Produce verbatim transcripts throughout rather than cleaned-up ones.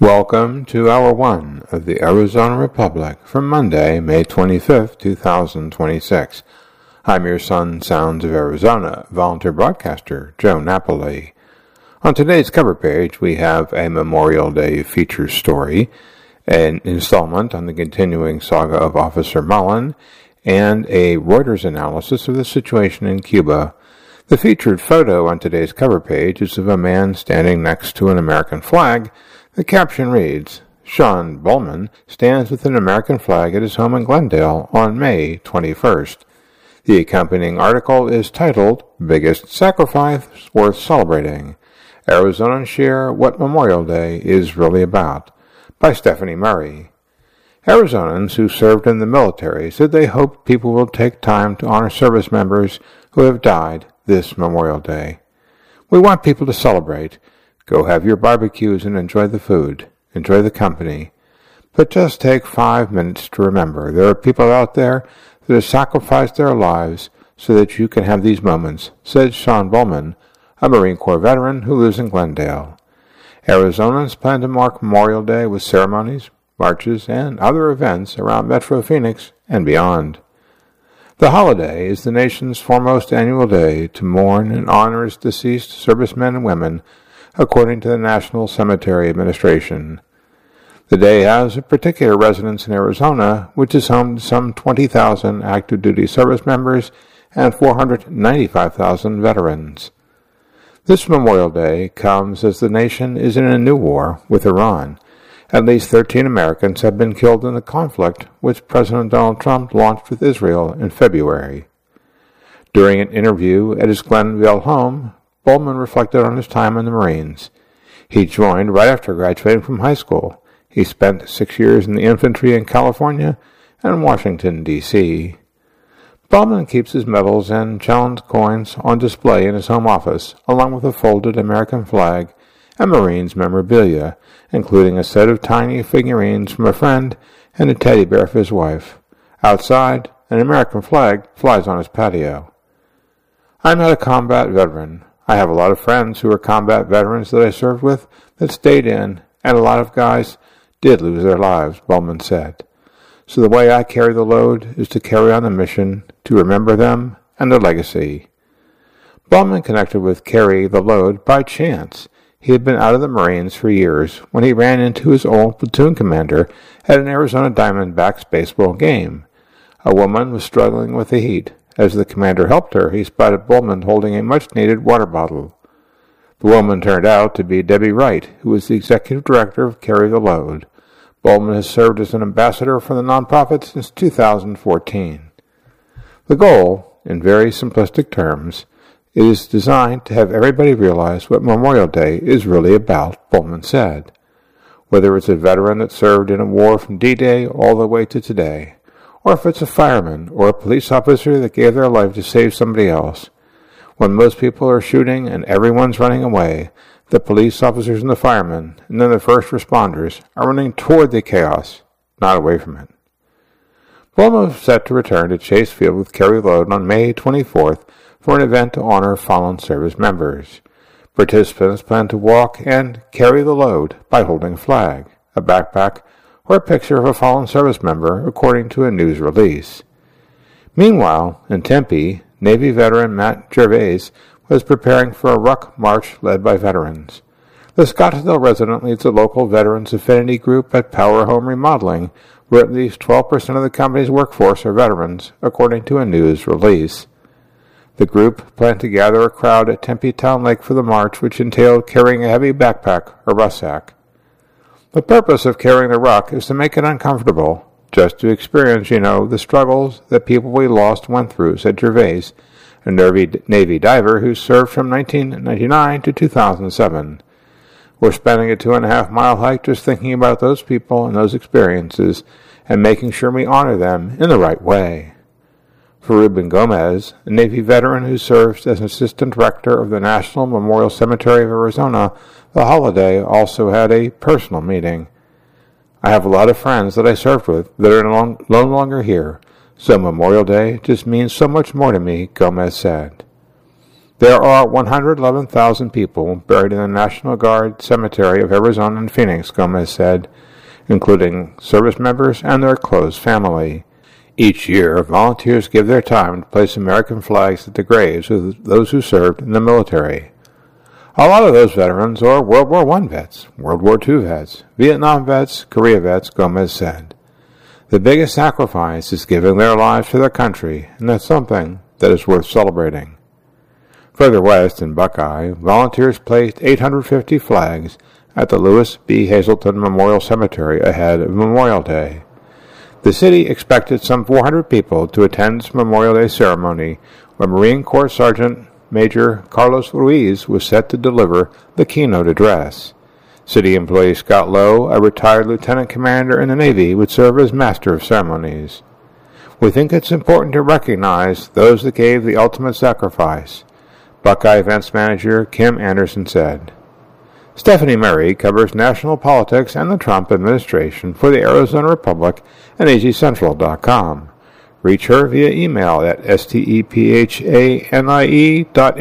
Welcome to Hour one of the Arizona Republic for Monday, May twenty-fifth, two thousand twenty-six. I'm your Sun Sounds of Arizona volunteer broadcaster, Joe Napoli. On today's cover page, we have a Memorial Day feature story, an installment on the continuing saga of Officer Mullen, and a Reuters analysis of the situation in Cuba. The featured photo on today's cover page is of a man standing next to an American flag. The caption reads, Sean Bowman stands with an American flag at his home in Glendale on May twenty-first. The accompanying article is titled, Biggest Sacrifice Worth Celebrating. Arizonans Share What Memorial Day is Really About, by Stephanie Murray. Arizonans who served in the military said they hoped people will take time to honor service members who have died this Memorial Day. We want people to celebrate. Go have your barbecues and enjoy the food. Enjoy the company. But just take five minutes to remember there are people out there that have sacrificed their lives so that you can have these moments, said Sean Bowman, a Marine Corps veteran who lives in Glendale. Arizonans plan to mark Memorial Day with ceremonies, marches, and other events around Metro Phoenix and beyond. The holiday is the nation's foremost annual day to mourn and honor its deceased servicemen and women, according to the National Cemetery Administration. The day has a particular resonance in Arizona, which is home to some twenty thousand active duty service members and four hundred ninety-five thousand veterans. This Memorial Day comes as the nation is in a new war with Iran. At least thirteen Americans have been killed in the conflict which President Donald Trump launched with Israel in February. During an interview at his Glendale home, Bowman reflected on his time in the Marines. He joined right after graduating from high school. He spent six years in the infantry in California and Washington, D C Bowman keeps his medals and challenge coins on display in his home office, along with a folded American flag and Marines memorabilia, including a set of tiny figurines from a friend and a teddy bear for his wife. Outside, an American flag flies on his patio. I'm not a combat veteran. I have a lot of friends who are combat veterans that I served with that stayed in, and a lot of guys did lose their lives, Bowman said. So the way I carry the load is to carry on the mission, to remember them and their legacy. Bowman connected with Carry the Load by chance. He had been out of the Marines for years when he ran into his old platoon commander at an Arizona Diamondbacks baseball game. A woman was struggling with the heat. As the commander helped her, he spotted Bowman holding a much-needed water bottle. The woman turned out to be Debbie Wright, who was the executive director of Carry the Load. Bowman has served as an ambassador for the nonprofit since two thousand fourteen. The goal, in very simplistic terms, is designed to have everybody realize what Memorial Day is really about, Bowman said. Whether it's a veteran that served in a war from D-Day all the way to today, or if it's a fireman or a police officer that gave their life to save somebody else. When most people are shooting and everyone's running away, the police officers and the firemen, and then the first responders, are running toward the chaos, not away from it. Bowman is set to return to Chase Field with Carry Load on May twenty-fourth for an event to honor fallen service members. Participants plan to walk and carry the load by holding a flag, a backpack, or a picture of a fallen service member, according to a news release. Meanwhile, in Tempe, Navy veteran Matt Gervais was preparing for a ruck march led by veterans. The Scottsdale resident leads a local veterans affinity group at Power Home Remodeling, where at least twelve percent of the company's workforce are veterans, according to a news release. The group planned to gather a crowd at Tempe Town Lake for the march, which entailed carrying a heavy backpack or rucksack. The purpose of carrying the ruck is to make it uncomfortable, just to experience, you know, the struggles that people we lost went through, said Gervais, a Navy diver who served from nineteen ninety-nine to two thousand seven. We're spending a two and a half mile hike just thinking about those people and those experiences and making sure we honor them in the right way. For Ruben Gomez, a Navy veteran who serves as assistant director of the National Memorial Cemetery of Arizona, the holiday also had a personal meaning. I have a lot of friends that I served with that are no longer here, so Memorial Day just means so much more to me, Gomez said. There are one hundred eleven thousand people buried in the National Guard Cemetery of Arizona in Phoenix, Gomez said, including service members and their close family. Each year, volunteers give their time to place American flags at the graves of those who served in the military. A lot of those veterans are World War One vets, World War Two vets, Vietnam vets, Korea vets, Gomez said. The biggest sacrifice is giving their lives to their country, and that's something that is worth celebrating. Further west in Buckeye, volunteers placed eight hundred fifty flags at the Lewis B. Hazelton Memorial Cemetery ahead of Memorial Day. The city expected some four hundred people to attend this Memorial Day ceremony, where Marine Corps Sergeant Major Carlos Ruiz was set to deliver the keynote address. City employee Scott Lowe, a retired lieutenant commander in the Navy, would serve as master of ceremonies. We think it's important to recognize those that gave the ultimate sacrifice, Buckeye events manager Kim Anderson said. Stephanie Murray covers national politics and the Trump administration for the Arizona Republic and A Z Central dot com. Reach her via email at stephanie dot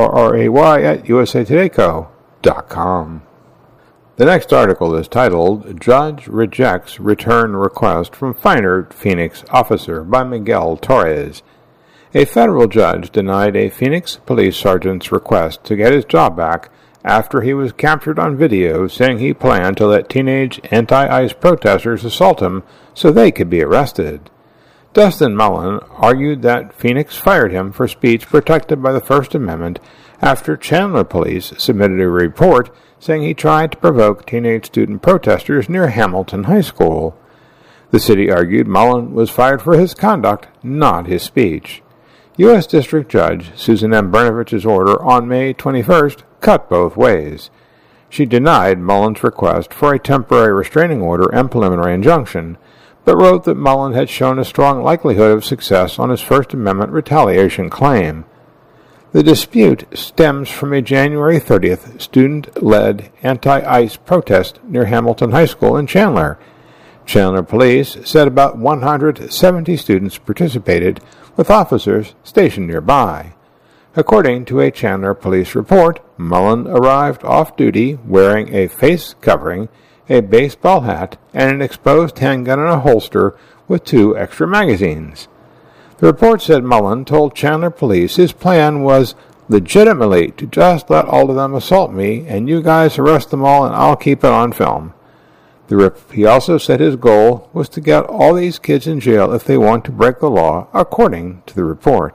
murray at usatodayco dot com. The next article is titled, Judge Rejects Return Request from Fired Phoenix Officer by Miguel Torres. A federal judge denied a Phoenix police sergeant's request to get his job back after he was captured on video saying he planned to let teenage anti-ICE protesters assault him so they could be arrested. Dustin Mullen argued that Phoenix fired him for speech protected by the First Amendment after Chandler police submitted a report saying he tried to provoke teenage student protesters near Hamilton High School. The city argued Mullen was fired for his conduct, not his speech. U S District Judge Susan M. Brnovich's order on May twenty-first cut both ways. She denied Mullen's request for a temporary restraining order and preliminary injunction, but wrote that Mullen had shown a strong likelihood of success on his First Amendment retaliation claim. The dispute stems from a January thirtieth student-led anti-ICE protest near Hamilton High School in Chandler. Chandler police said about one hundred seventy students participated, with officers stationed nearby. According to a Chandler police report, Mullen arrived off-duty wearing a face covering, a baseball hat, and an exposed handgun in a holster with two extra magazines. The report said Mullen told Chandler police his plan was legitimately to just let all of them assault me, and you guys arrest them all and I'll keep it on film. The rep- he also said his goal was to get all these kids in jail if they want to break the law, according to the report.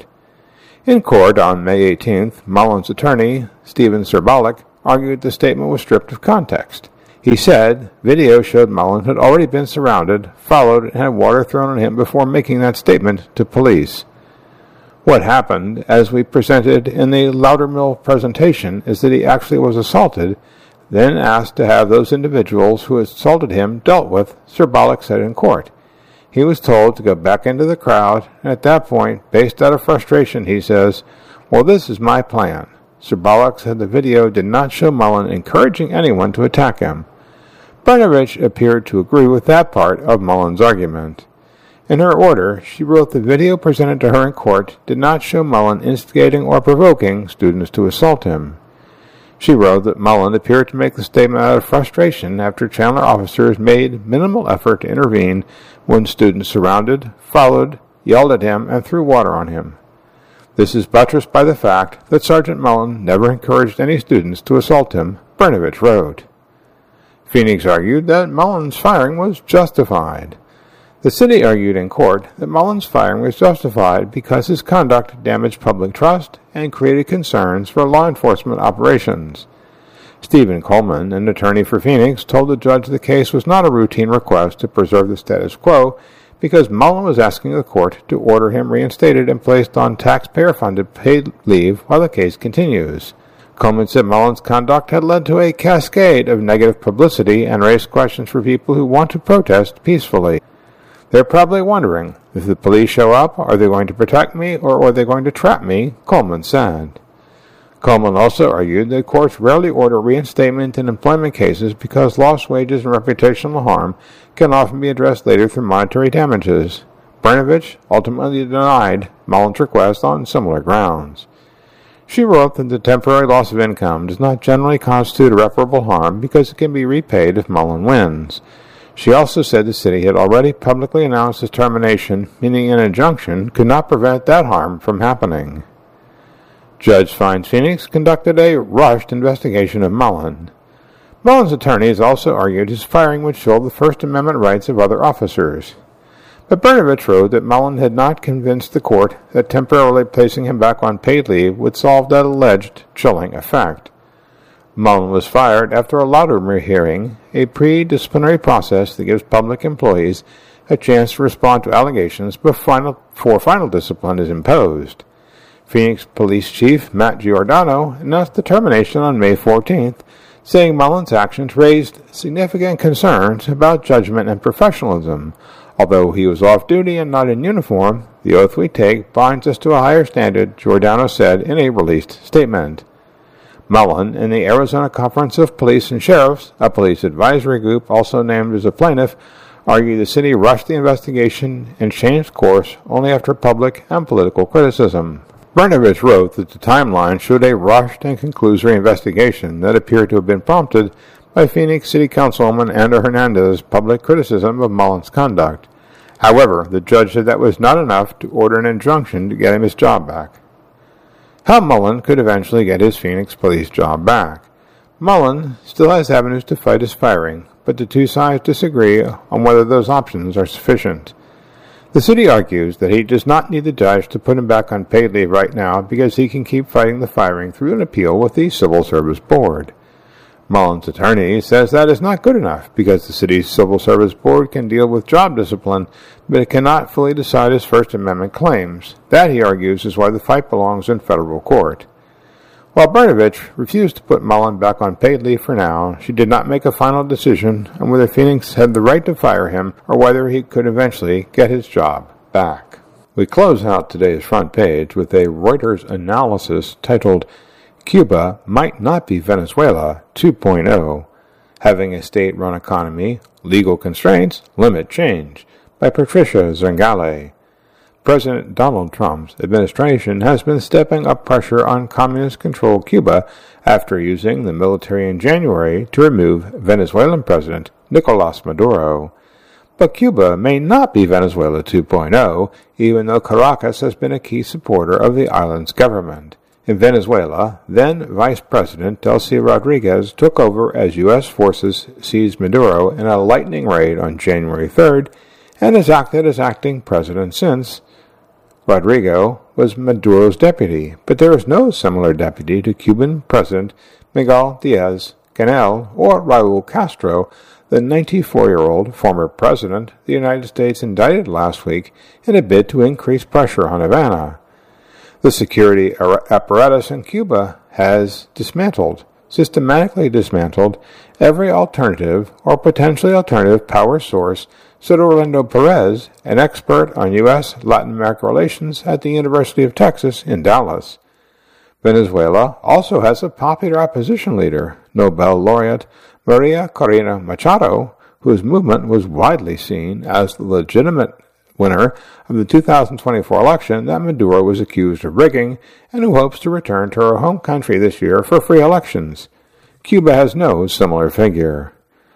In court on May eighteenth, Mullen's attorney, Stephen Serbalik, argued the statement was stripped of context. He said video showed Mullen had already been surrounded, followed, and had water thrown on him before making that statement to police. What happened, as we presented in the Loudermill presentation, is that he actually was assaulted, then asked to have those individuals who assaulted him dealt with, Serbalik said in court. He was told to go back into the crowd, and at that point, based out of frustration, he says, well, this is my plan. Serbalik said the video did not show Mullen encouraging anyone to attack him. Brnovich appeared to agree with that part of Mullen's argument. In her order, she wrote the video presented to her in court did not show Mullen instigating or provoking students to assault him. She wrote that Mullen appeared to make the statement out of frustration after Chandler officers made minimal effort to intervene when students surrounded, followed, yelled at him, and threw water on him. This is buttressed by the fact that Sergeant Mullen never encouraged any students to assault him, Brnovich wrote. Phoenix argued that Mullen's firing was justified. The city argued in court that Mullen's firing was justified because his conduct damaged public trust and created concerns for law enforcement operations. Stephen Coleman, an attorney for Phoenix, told the judge the case was not a routine request to preserve the status quo because Mullen was asking the court to order him reinstated and placed on taxpayer-funded paid leave while the case continues. Coleman said Mullen's conduct had led to a cascade of negative publicity and raised questions for people who want to protest peacefully. They're probably wondering, if the police show up, are they going to protect me or are they going to trap me? Coleman said. Coleman also argued that courts rarely order reinstatement in employment cases because lost wages and reputational harm can often be addressed later through monetary damages. Brnovich ultimately denied Mullen's request on similar grounds. She wrote that the temporary loss of income does not generally constitute irreparable harm because it can be repaid if Mullen wins. She also said the city had already publicly announced its termination, meaning an injunction could not prevent that harm from happening. Judge finds Phoenix conducted a rushed investigation of Mullen. Mullen's attorneys also argued his firing would show the First Amendment rights of other officers. But Brnovich wrote that Mullen had not convinced the court that temporarily placing him back on paid leave would solve that alleged chilling effect. Mullen was fired after a Loudermere hearing, a pre-disciplinary process that gives public employees a chance to respond to allegations before final, before final discipline is imposed. Phoenix Police Chief Matt Giordano announced the termination on May fourteenth, saying Mullen's actions raised significant concerns about judgment and professionalism. Although he was off duty and not in uniform, the oath we take binds us to a higher standard, Giordano said in a released statement. Mullen and the Arizona Conference of Police and Sheriffs, a police advisory group also named as a plaintiff, argue the city rushed the investigation and changed course only after public and political criticism. Brnovich wrote that the timeline showed a rushed and conclusory investigation that appeared to have been prompted by Phoenix City Councilwoman Anda Hernandez's public criticism of Mullen's conduct. However, the judge said that was not enough to order an injunction to get him his job back. How Mullen could eventually get his Phoenix police job back. Mullen still has avenues to fight his firing, but the two sides disagree on whether those options are sufficient. The city argues that he does not need the judge to put him back on paid leave right now because he can keep fighting the firing through an appeal with the Civil Service Board. Mullen's attorney says that is not good enough because the city's Civil Service Board can deal with job discipline, but it cannot fully decide his First Amendment claims. That, he argues, is why the fight belongs in federal court. While Brnovich refused to put Mullen back on paid leave for now, she did not make a final decision on whether Phoenix had the right to fire him or whether he could eventually get his job back. We close out today's front page with a Reuters analysis titled Cuba Might Not Be Venezuela two point oh, Having a State-Run Economy, Legal Constraints Limit Change, by Patricia Zangale. President Donald Trump's administration has been stepping up pressure on communist-controlled Cuba after using the military in January to remove Venezuelan President Nicolas Maduro. But Cuba may not be Venezuela two point oh, even though Caracas has been a key supporter of the island's government. In Venezuela, then Vice President Delcy Rodriguez took over as U S forces seized Maduro in a lightning raid on January third and has acted as acting president since. Rodrigo was Maduro's deputy, but there is no similar deputy to Cuban President Miguel Diaz-Canel or Raul Castro, the ninety-four-year-old former president the United States indicted last week in a bid to increase pressure on Havana. The security apparatus in Cuba has dismantled, systematically dismantled, every alternative or potentially alternative power source, said Orlando Perez, an expert on U S Latin America relations at the University of Texas in Dallas. Venezuela also has a popular opposition leader, Nobel laureate Maria Corina Machado, whose movement was widely seen as the legitimate winner of the two thousand twenty-four election that Maduro was accused of rigging, and who hopes to return to her home country this year for free elections. Cuba has no similar figure.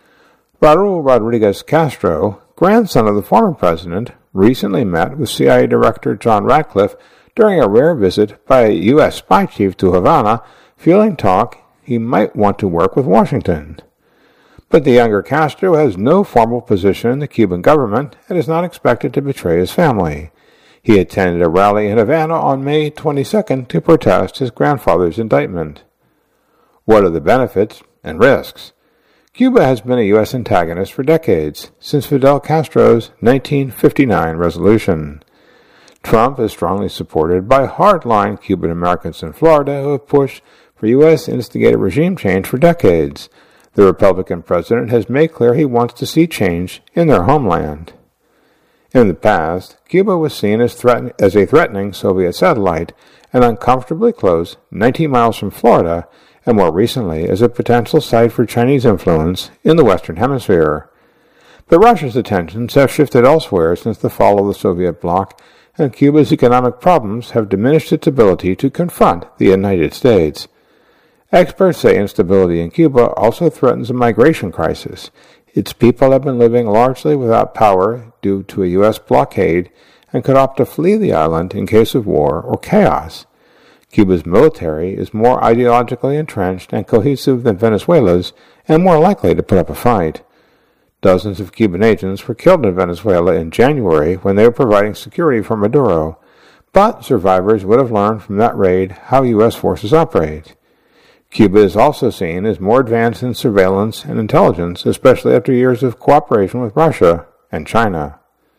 Raul Rodriguez Castro, grandson of the former president, recently met with C I A Director John Ratcliffe during a rare visit by a U S spy chief to Havana, feeling talk he might want to work with Washington. But the younger Castro has no formal position in the Cuban government and is not expected to betray his family. He attended a rally in Havana on May twenty-second to protest his grandfather's indictment. What are the benefits and risks? Cuba has been a U S antagonist for decades, since Fidel Castro's nineteen fifty-nine resolution. Trump is strongly supported by hard-line Cuban Americans in Florida who have pushed for U S-instigated regime change for decades. The Republican president has made clear he wants to see change in their homeland. In the past, Cuba was seen as, threaten- as a threatening Soviet satellite and uncomfortably close ninety miles from Florida, and more recently as a potential site for Chinese influence in the Western Hemisphere. But Russia's attentions have shifted elsewhere since the fall of the Soviet bloc, and Cuba's economic problems have diminished its ability to confront the United States. Experts say instability in Cuba also threatens a migration crisis. Its people have been living largely without power due to a U S blockade and could opt to flee the island in case of war or chaos. Cuba's military is more ideologically entrenched and cohesive than Venezuela's and more likely to put up a fight. Dozens of Cuban agents were killed in Venezuela in January when they were providing security for Maduro, but survivors would have learned from that raid how U S forces operate. Cuba is also seen as more advanced in surveillance and intelligence, especially after years of cooperation with Russia and China.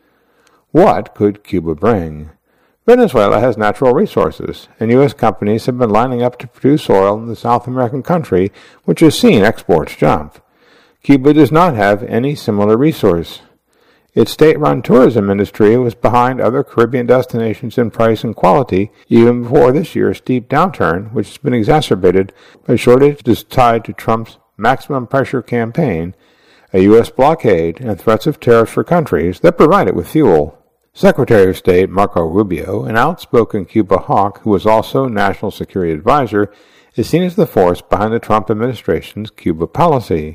What could Cuba bring? Venezuela has natural resources, and U S companies have been lining up to produce oil in the South American country, which has seen exports jump. Cuba does not have any similar resource. Its state-run tourism industry was behind other Caribbean destinations in price and quality even before this year's steep downturn, which has been exacerbated by shortages tied to Trump's maximum pressure campaign, a U S blockade, and threats of tariffs for countries that provide it with fuel. Secretary of State Marco Rubio, an outspoken Cuba hawk who was also National Security Advisor, is seen as the force behind the Trump administration's Cuba policy.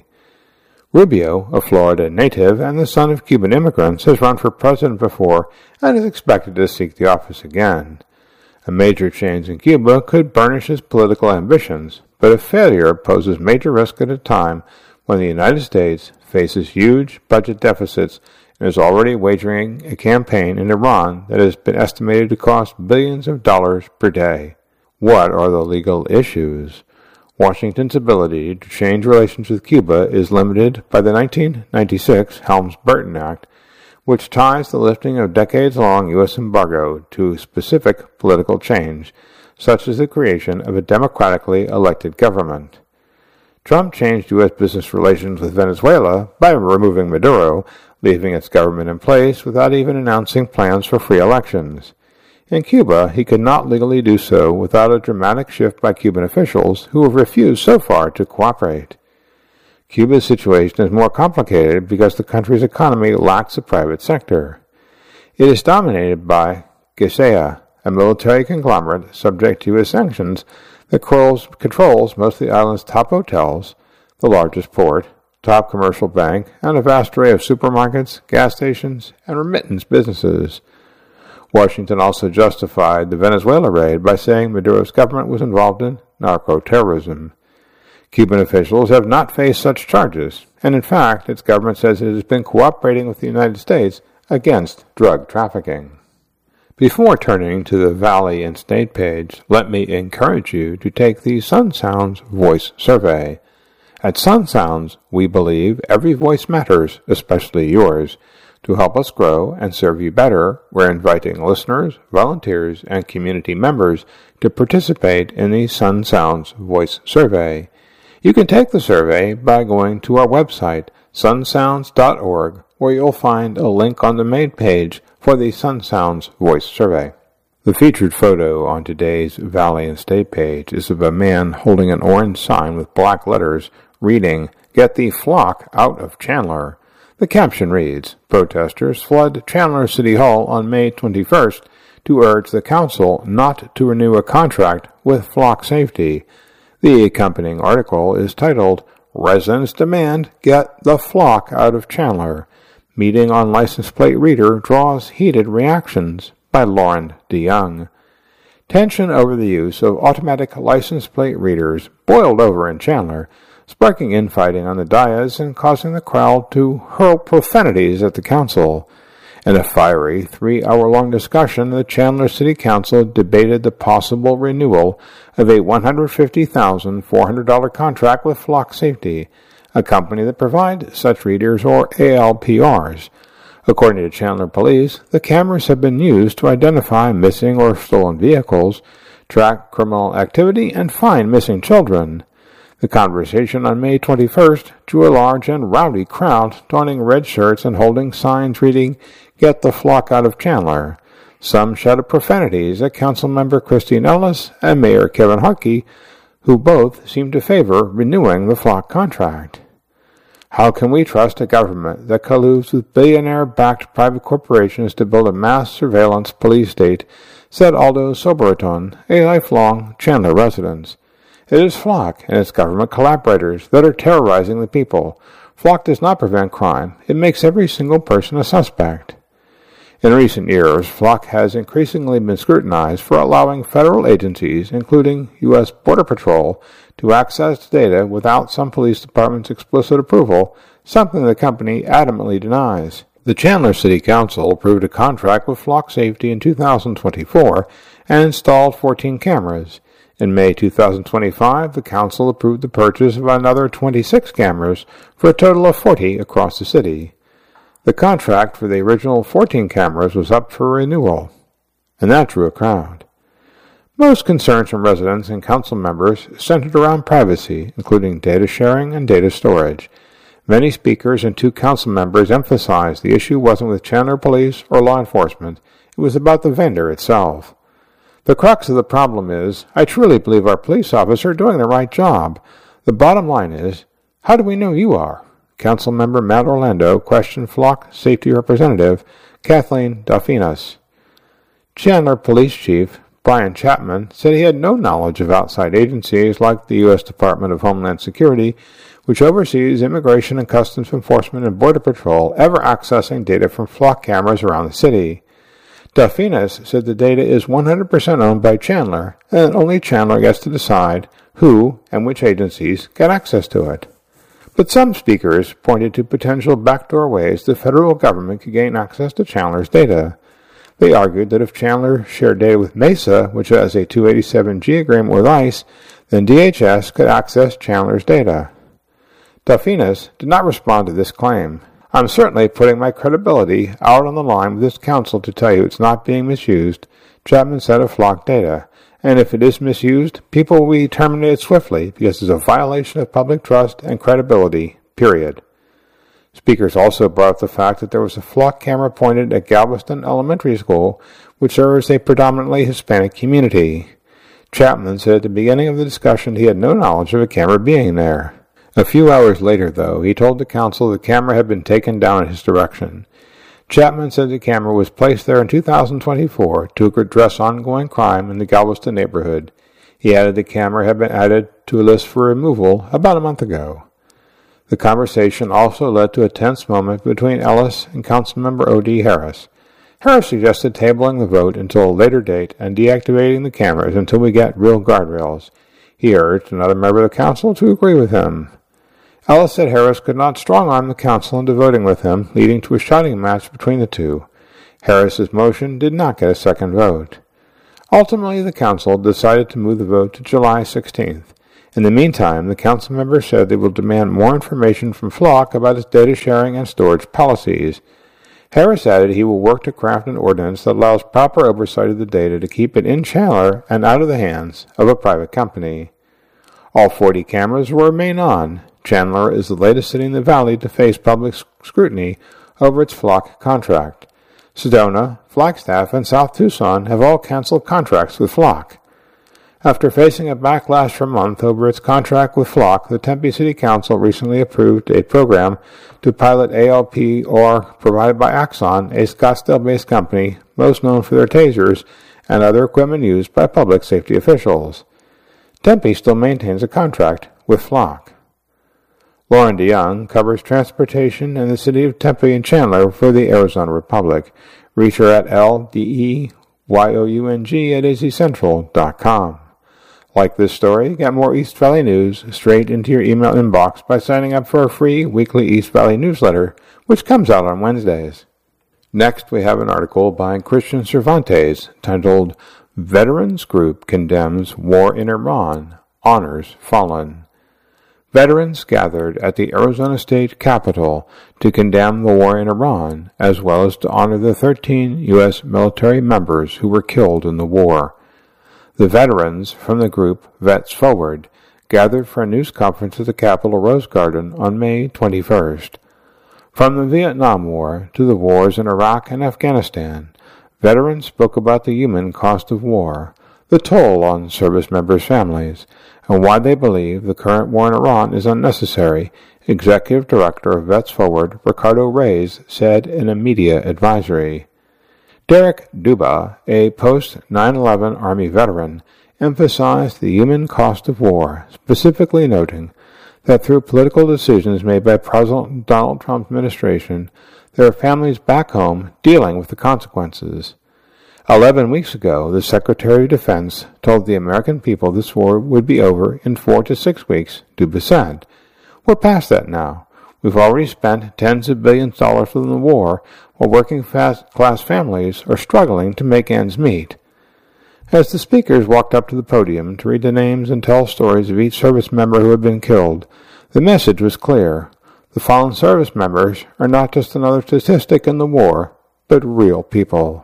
Rubio, a Florida native and the son of Cuban immigrants, has run for president before and is expected to seek the office again. A major change in Cuba could burnish his political ambitions, but a failure poses major risk at a time when the United States faces huge budget deficits and is already wagering a campaign in Iran that has been estimated to cost billions of dollars per day. What are the legal issues? Washington's ability to change relations with Cuba is limited by the nineteen ninety-six Helms-Burton Act, which ties the lifting of decades-long U S embargo to specific political change, such as the creation of a democratically elected government. Trump changed U S business relations with Venezuela by removing Maduro, leaving its government in place without even announcing plans for free elections. In Cuba, he could not legally do so without a dramatic shift by Cuban officials who have refused so far to cooperate. Cuba's situation is more complicated because the country's economy lacks a private sector. It is dominated by GESEA, a military conglomerate subject to U S sanctions that controls most of the island's top hotels, the largest port, top commercial bank, and a vast array of supermarkets, gas stations, and remittance businesses. Washington also justified the Venezuela raid by saying Maduro's government was involved in narco-terrorism. Cuban officials have not faced such charges, and in fact, its government says it has been cooperating with the United States against drug trafficking. Before turning to the Valley and State page, let me encourage you to take the Sun Sounds Voice Survey. At Sun Sounds, we believe every voice matters, especially yours. To help us grow and serve you better, we're inviting listeners, volunteers, and community members to participate in the Sun Sounds Voice Survey. You can take the survey by going to our website, sun sounds dot org, where you'll find a link on the main page for the Sun Sounds Voice Survey. The featured photo on today's Valley and State page is of a man holding an orange sign with black letters reading, "Get the flock out of Chandler." The caption reads, "Protesters flood Chandler City Hall on May twenty-first to urge the council not to renew a contract with Flock Safety." The accompanying article is titled, "Residents Demand Get the Flock Out of Chandler. Meeting on License Plate Reader Draws Heated Reactions," by Lauren DeYoung. Tension over the use of automatic license plate readers boiled over in Chandler, sparking infighting on the dais and causing the crowd to hurl profanities at the council. In a fiery three-hour-long discussion, the Chandler City Council debated the possible renewal of a one hundred fifty thousand four hundred dollars contract with Flock Safety, a company that provides such readers, or A L P Rs. According to Chandler Police, the cameras have been used to identify missing or stolen vehicles, track criminal activity, and find missing children. The conversation on May twenty-first drew a large and rowdy crowd donning red shirts and holding signs reading, "Get the Flock Out of Chandler." Some shouted profanities at Councilmember Christine Ellis and Mayor Kevin Harkey, who both seemed to favor renewing the Flock contract. How can we trust a government that colludes with billionaire-backed private corporations to build a mass surveillance police state, said Aldo Soberaton, a lifelong Chandler resident. It is Flock and its government collaborators that are terrorizing the people. Flock does not prevent crime. It makes every single person a suspect. In recent years, Flock has increasingly been scrutinized for allowing federal agencies, including U S Border Patrol, to access data without some police department's explicit approval, something the company adamantly denies. The Chandler City Council approved a contract with Flock Safety in two thousand twenty-four and installed fourteen cameras. In May two thousand twenty-five, the council approved the purchase of another twenty-six cameras for a total of forty across the city. The contract for the original fourteen cameras was up for renewal, and that drew a crowd. Most concerns from residents and council members centered around privacy, including data sharing and data storage. Many speakers and two council members emphasized the issue wasn't with Chandler Police or law enforcement, it was about the vendor itself. The crux of the problem is, I truly believe our police officers are doing the right job. The bottom line is, how do we know you are? Councilmember Matt Orlando questioned Flock Safety Representative Kathleen Delfinas. Chandler Police Chief Brian Chapman said he had no knowledge of outside agencies like the U S Department of Homeland Security, which oversees Immigration and Customs Enforcement and Border Patrol, ever accessing data from Flock cameras around the city. Delfinas said the data is one hundred percent owned by Chandler, and that only Chandler gets to decide who and which agencies get access to it. But some speakers pointed to potential backdoor ways the federal government could gain access to Chandler's data. They argued that if Chandler shared data with Mesa, which has a two eighty-seven G agreement with ICE, then D H S could access Chandler's data. Delfinas did not respond to this claim. I'm certainly putting my credibility out on the line with this council to tell you it's not being misused, Chapman said of Flock data. And if it is misused, people will be terminated swiftly because it's a violation of public trust and credibility, period. Speakers also brought up the fact that there was a Flock camera pointed at Galveston Elementary School, which serves a predominantly Hispanic community. Chapman said at the beginning of the discussion he had no knowledge of a camera being there. A few hours later, though, he told the council the camera had been taken down in his direction. Chapman said the camera was placed there in two thousand twenty-four to address ongoing crime in the Galveston neighborhood. He added the camera had been added to a list for removal about a month ago. The conversation also led to a tense moment between Ellis and Councilmember O D. Harris. Harris suggested tabling the vote until a later date and deactivating the cameras until we get real guardrails. He urged another member of the council to agree with him. Ellis said Harris could not strong-arm the council into voting with him, leading to a shouting match between the two. Harris's motion did not get a second vote. Ultimately, the council decided to move the vote to July sixteenth. In the meantime, the council members said they will demand more information from Flock about its data sharing and storage policies. Harris added he will work to craft an ordinance that allows proper oversight of the data to keep it in Chandler and out of the hands of a private company. All forty cameras will remain on. Chandler is the latest city in the valley to face public scrutiny over its Flock contract. Sedona, Flagstaff, and South Tucson have all canceled contracts with Flock. After facing a backlash for a month over its contract with Flock, the Tempe City Council recently approved a program to pilot A L P O R provided by Axon, a Scottsdale-based company most known for their tasers and other equipment used by public safety officials. Tempe still maintains a contract with Flock. Lauren DeYoung covers transportation in the city of Tempe and Chandler for the Arizona Republic. Reach her at L D E Y O U N G at A Z Central dot com. Like this story, get more East Valley news straight into your email inbox by signing up for a free weekly East Valley newsletter, which comes out on Wednesdays. Next, we have an article by Christian Cervantes titled, Veterans Group Condemns War in Iran, Honors Fallen. Veterans gathered at the Arizona State Capitol to condemn the war in Iran, as well as to honor the thirteen U S military members who were killed in the war. The veterans from the group Vets Forward gathered for a news conference at the Capitol Rose Garden on May twenty-first. From the Vietnam War to the wars in Iraq and Afghanistan, veterans spoke about the human cost of war, the toll on service members' families, and why they believe the current war in Iran is unnecessary Executive Director of Vets Forward, Ricardo Reyes, said in a media advisory. Derek Duba, a post nine eleven Army veteran, emphasized the human cost of war, specifically noting that through political decisions made by President Donald Trump's administration, there are families back home dealing with the consequences. Eleven weeks ago, the Secretary of Defense told the American people this war would be over in four to six weeks, Duba said. We're past that now. We've already spent tens of billions of dollars on the war, while working-class families are struggling to make ends meet. As the speakers walked up to the podium to read the names and tell stories of each service member who had been killed, the message was clear. The fallen service members are not just another statistic in the war, but real people.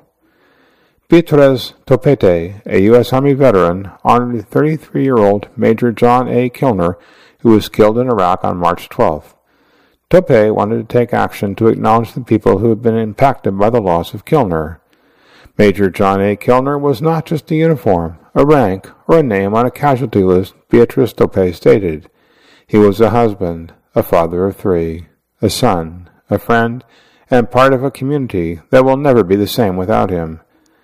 Beatriz Topete, a U S Army veteran, honored thirty-three-year-old Major John A. Kilner, who was killed in Iraq on March twelfth. Tope wanted to take action to acknowledge the people who had been impacted by the loss of Kilner. Major John A. Kilner was not just a uniform, a rank, or a name on a casualty list, Beatrice Tope stated. He was a husband, a father of three, a son, a friend, and part of a community that will never be the same without him.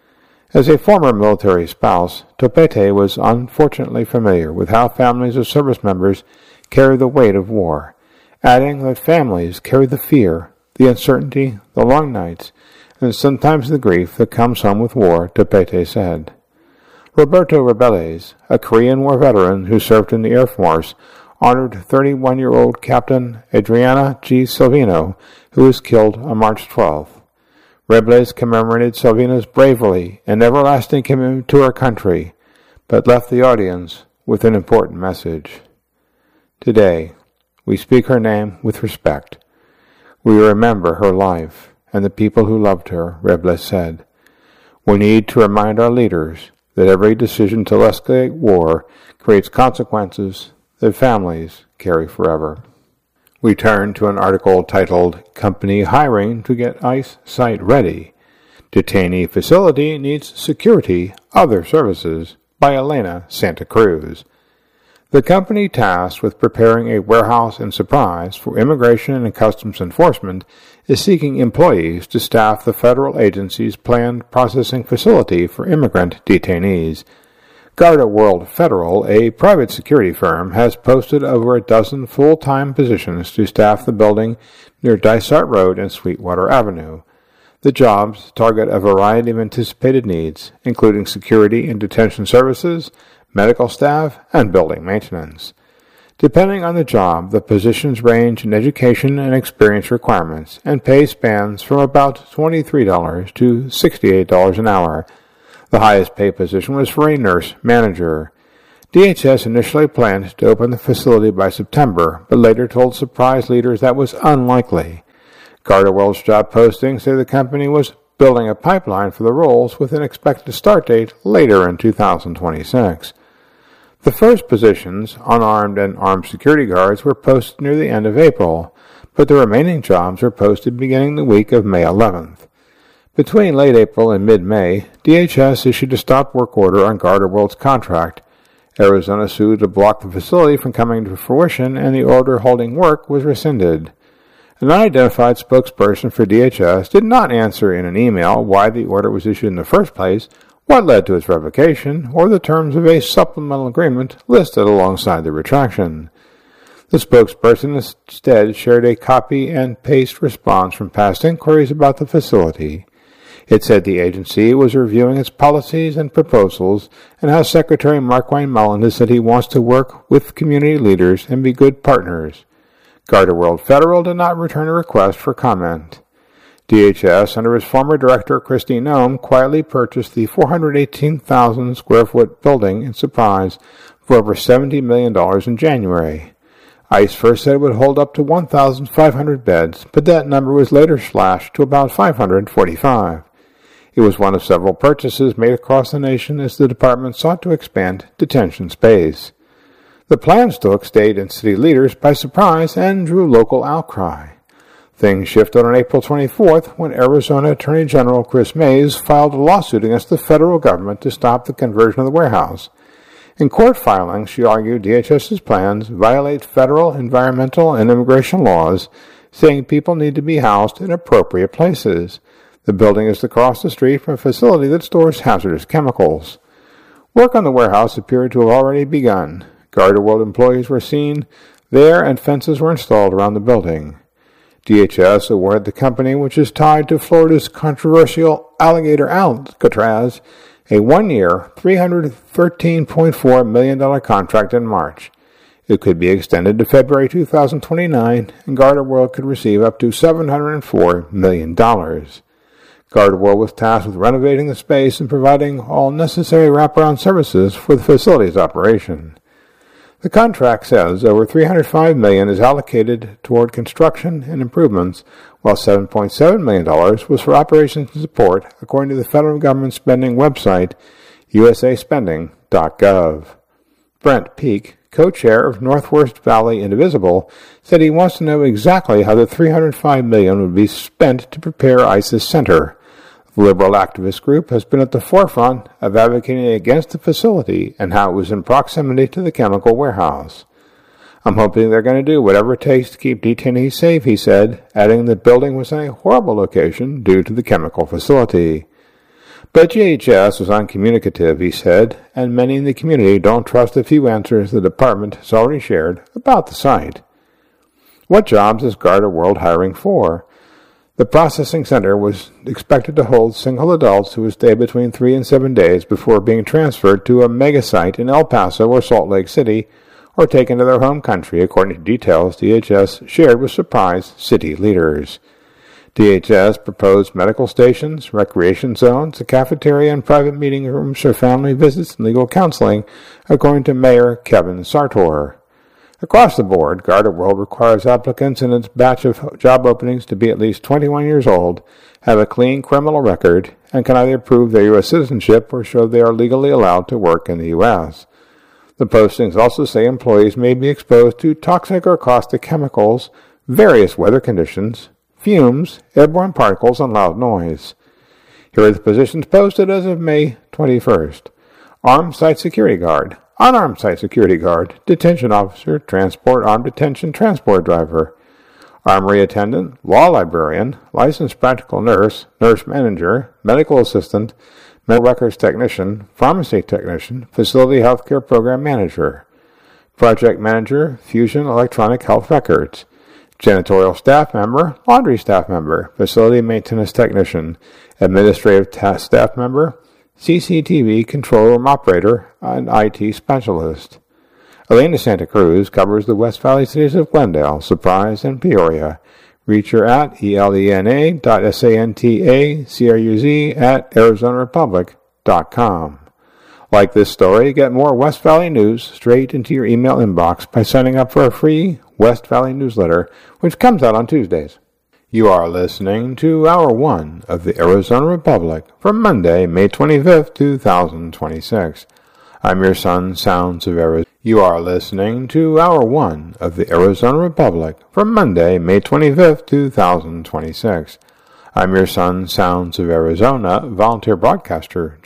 As a former military spouse, Topete was unfortunately familiar with how families of service members carry the weight of war, adding that families carry the fear, the uncertainty, the long nights, and sometimes the grief that comes home with war, Topete said. Roberto Rebelles, a Korean War veteran who served in the Air Force, honored thirty-one-year-old Captain Adriana G. Silvino, who was killed on March twelfth. Rebelles commemorated Silvino's bravery and everlasting commitment to her country, but left the audience with an important message. Today, we speak her name with respect. We remember her life and the people who loved her, Rebelles said. We need to remind our leaders that every decision to escalate war creates consequences that families carry forever. We turn to an article titled, Company Hiring to Get ICE Site Ready. Detainee Facility Needs Security, Other Services, by Elena Santa Cruz. The company tasked with preparing a warehouse in Surprise for Immigration and Customs Enforcement is seeking employees to staff the federal agency's planned processing facility for immigrant detainees. Garda World Federal, a private security firm, has posted over a dozen full-time positions to staff the building near Dysart Road and Sweetwater Avenue. The jobs target a variety of anticipated needs, including security and detention services, medical staff, and building maintenance. Depending on the job, the positions range in education and experience requirements, and pay spans from about twenty-three dollars to sixty-eight dollars an hour. The highest paid position was for a nurse manager. D H S initially planned to open the facility by September, but later told Surprise leaders that was unlikely. Garda World's job postings say the company was building a pipeline for the roles with an expected start date later in two thousand twenty-six. The first positions, unarmed and armed security guards, were posted near the end of April, but the remaining jobs were posted beginning the week of May eleventh. Between late April and mid-May, D H S issued a stop work order on Garda World's contract. Arizona sued to block the facility from coming to fruition, and the order holding work was rescinded. An unidentified spokesperson for D H S did not answer in an email why the order was issued in the first place, what led to its revocation, or the terms of a supplemental agreement listed alongside the retraction. The spokesperson instead shared a copy and paste response from past inquiries about the facility. It said the agency was reviewing its policies and proposals, and how Secretary Markwayne Mullin has said he wants to work with community leaders and be good partners. Garda World Federal did not return a request for comment. D H S, under its former director Christy Nome, quietly purchased the four hundred eighteen thousand square foot building in Surprise for over seventy million dollars in January. ICE first said it would hold up to one thousand five hundred beds, but that number was later slashed to about five hundred forty-five. It was one of several purchases made across the nation as the department sought to expand detention space. The plans took state and city leaders by surprise and drew local outcry. Things shifted on April twenty-fourth when Arizona Attorney General Chris Mays filed a lawsuit against the federal government to stop the conversion of the warehouse. In court filings, she argued DHS's plans violate federal environmental and immigration laws, saying people need to be housed in appropriate places. The building is across the street from a facility that stores hazardous chemicals. Work on the warehouse appeared to have already begun. Garda-World employees were seen there and fences were installed around the building. D H S awarded the company, which is tied to Florida's controversial alligator Alcatraz, a one-year, three hundred thirteen point four million dollars contract in March. It could be extended to February two thousand twenty-nine, and Garda-World could receive up to seven hundred four million dollars. Garda-World was tasked with renovating the space and providing all necessary wraparound services for the facility's operation. The contract says over three hundred five million dollars is allocated toward construction and improvements, while seven point seven million dollars was for operations and support, according to the federal government spending website, U S A spending dot gov. Brent Peake, co-chair of Northwest Valley Indivisible, said he wants to know exactly how the three hundred five million dollars would be spent to prepare ISIS Center. The liberal activist group has been at the forefront of advocating against the facility and how it was in proximity to the chemical warehouse. I'm hoping they're going to do whatever it takes to keep detainees safe, he said, adding the building was in a horrible location due to the chemical facility. But D H S was uncommunicative, he said, and many in the community don't trust the few answers the department has already shared about the site. What jobs is Garda-World hiring for? The processing center was expected to hold single adults who would stay between three and seven days before being transferred to a mega site in El Paso or Salt Lake City or taken to their home country, according to details D H S shared with Surprise city leaders. D H S proposed medical stations, recreation zones, a cafeteria, and private meeting rooms for family visits and legal counseling, according to Mayor Kevin Sartor. Across the board, Garda-World requires applicants in its batch of job openings to be at least twenty-one years old, have a clean criminal record, and can either prove their U S citizenship or show they are legally allowed to work in the U S. The postings also say employees may be exposed to toxic or caustic chemicals, various weather conditions, fumes, airborne particles, and loud noise. Here are the positions posted as of May twenty-first. Armed Site Security Guard, Unarmed Site Security Guard, Detention Officer, Transport Armed Detention Transport Driver, Armory Attendant, Law Librarian, Licensed Practical Nurse, Nurse Manager, Medical Assistant, Medical Records Technician, Pharmacy Technician, Facility Healthcare Program Manager, Project Manager, Fusion Electronic Health Records, Janitorial Staff Member, Laundry Staff Member, Facility Maintenance Technician, Administrative Task Staff Member, C C T V Control Room Operator, and I T Specialist. Elena Santa Cruz covers the West Valley cities of Glendale, Surprise, and Peoria. Reach her at elena dot santacruz at arizona republic dot com. Like this story, get more West Valley news straight into your email inbox by signing up for a free West Valley newsletter, which comes out on Tuesdays. You are listening to Hour one of the Arizona Republic for Monday, May twenty-fifth, two thousand twenty-six. I'm your son, Sounds of Arizona. You are listening to Hour one of the Arizona Republic for Monday, May twenty-fifth, two thousand twenty-six. I'm your son, Sounds of Arizona, volunteer broadcaster